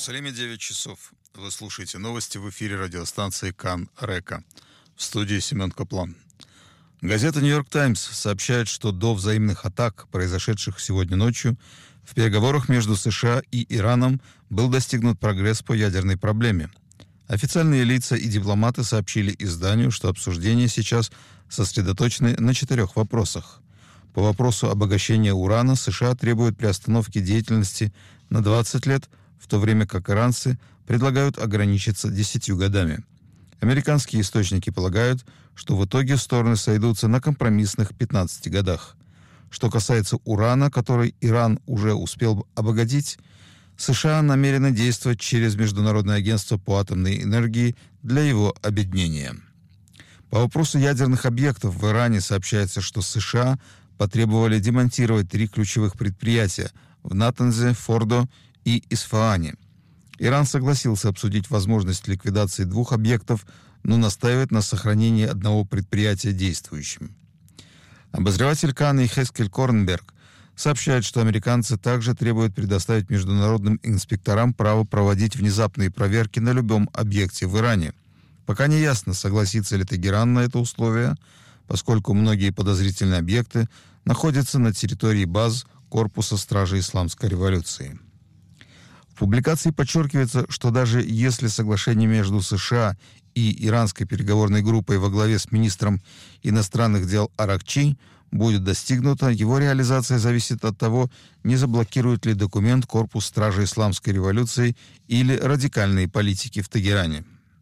Иерусалиме 9 часов. Вы слушаете новости в эфире радиостанции Кан Река. В студии Семен Каплан. Газета «Нью-Йорк Таймс» сообщает, что до взаимных атак, произошедших сегодня ночью, в переговорах между США и Ираном был достигнут прогресс по ядерной проблеме. Официальные лица и дипломаты сообщили изданию, что обсуждения сейчас сосредоточены на 4 вопросах. По вопросу обогащения урана США требуют приостановки деятельности на 20 лет, в то время как иранцы предлагают ограничиться 10 годами. Американские источники полагают, что в итоге стороны сойдутся на компромиссных 15 годах. Что касается урана, который Иран уже успел обогатить, США намерены действовать через Международное агентство по атомной энергии для его обеднения. По вопросу ядерных объектов в Иране сообщается, что США потребовали демонтировать 3 ключевых предприятия в Натанзе, Фордо и Исфаане. Иран согласился обсудить возможность ликвидации 2 объектов, но настаивает на сохранении одного предприятия действующим. Обозреватель Кан Йехескель Корнберг сообщает, что американцы также требуют предоставить международным инспекторам право проводить внезапные проверки на любом объекте в Иране. Пока не ясно, согласится ли Тегеран на это условие, поскольку многие подозрительные объекты находятся на территории баз Корпуса Стражи Исламской революции. В публикации подчеркивается, что даже если соглашение между США и иранской переговорной группой во главе с министром иностранных дел Аракчи будет достигнуто, его реализация зависит от того, не заблокирует ли документ Корпус Стражи Исламской революции или радикальные политики в Тегеране.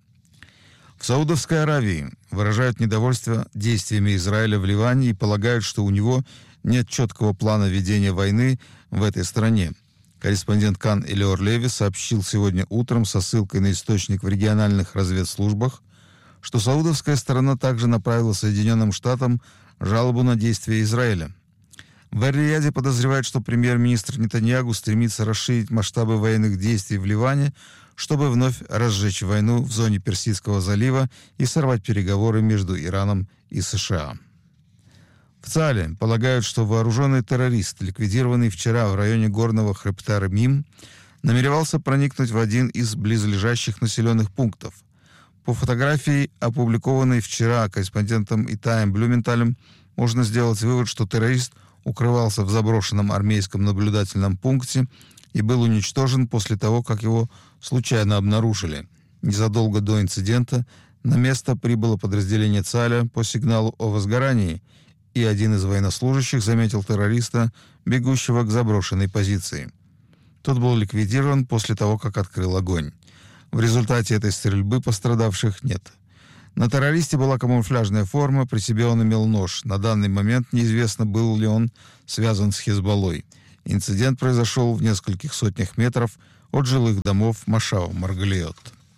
В Саудовской Аравии выражают недовольство действиями Израиля в Ливане и полагают, что у него нет четкого плана ведения войны в этой стране. Корреспондент Кан Элиор Леви сообщил сегодня утром со ссылкой на источник в региональных разведслужбах, что саудовская сторона также направила Соединенным Штатам жалобу на действия Израиля. В Эр-Рияде подозревают, что премьер-министр Нетаньяху стремится расширить масштабы военных действий в Ливане, чтобы вновь разжечь войну в зоне Персидского залива и сорвать переговоры между Ираном и США. В ЦАЛе полагают, что вооруженный террорист, ликвидированный вчера в районе горного хребта Ремим, намеревался проникнуть в один из близлежащих населенных пунктов. По фотографии, опубликованной вчера корреспондентом Итаем Блюменталем, можно сделать вывод, что террорист укрывался в заброшенном армейском наблюдательном пункте и был уничтожен после того, как его случайно обнаружили. Незадолго до инцидента на место прибыло подразделение ЦАЛя по сигналу о возгорании, и один из военнослужащих заметил террориста, бегущего к заброшенной позиции. Тот был ликвидирован после того, как открыл огонь. В результате этой стрельбы пострадавших нет. На террористе была камуфляжная форма, при себе он имел нож. На данный момент неизвестно, был ли он связан с Хизбаллой. Инцидент произошел в нескольких сотнях метров от жилых домов Машау-Маргалиот.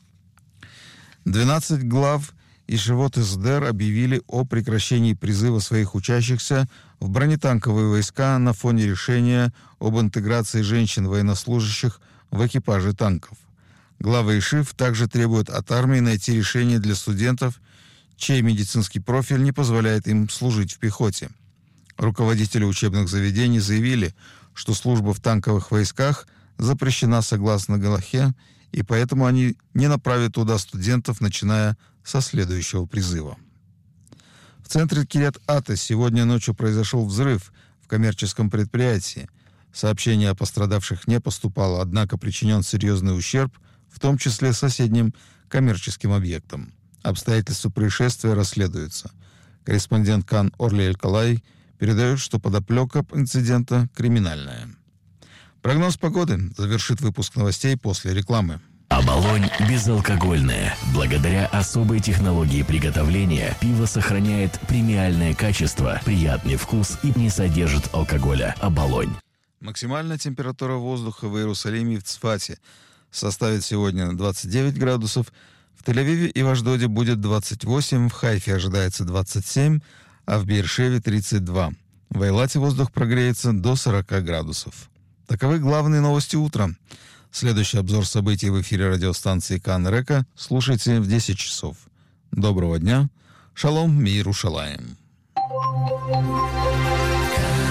12 глав Ешивот Эсдер объявили о прекращении призыва своих учащихся в бронетанковые войска на фоне решения об интеграции женщин-военнослужащих в экипажи танков. Главы Ешив также требуют от армии найти решение для студентов, чей медицинский профиль не позволяет им служить в пехоте. Руководители учебных заведений заявили, что служба в танковых войсках запрещена согласно Галахе, и поэтому они не направят туда студентов, начиная со следующего призыва. В центре Кирьят-Ата сегодня ночью произошел взрыв в коммерческом предприятии. Сообщение о пострадавших не поступало, однако причинен серьезный ущерб, в том числе соседним коммерческим объектам. Обстоятельства происшествия расследуются. Корреспондент Кан Орли Эль-Калай передает, что подоплека инцидента криминальная. Прогноз погоды завершит выпуск новостей после рекламы. Оболонь безалкогольное. Благодаря особой технологии приготовления пиво сохраняет премиальное качество, приятный вкус и не содержит алкоголя. Оболонь. Максимальная температура воздуха в Иерусалиме и в Цфате составит сегодня 29 градусов, в Тель-Авиве и в Ашдоде будет 28, в Хайфе ожидается 27, а в Беэр-Шеве 32. В Эйлате воздух прогреется до 40 градусов. Таковы главные новости утра. Следующий обзор событий в эфире радиостанции Кан Река слушайте в 10 часов. Доброго дня. Шалом Миерушалаем.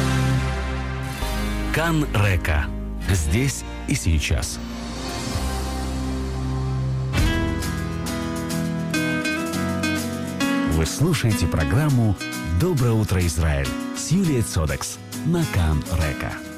Кан Река. Здесь и сейчас. Вы слушаете программу «Доброе утро, Израиль» с Юлией Цодекс на Кан Река.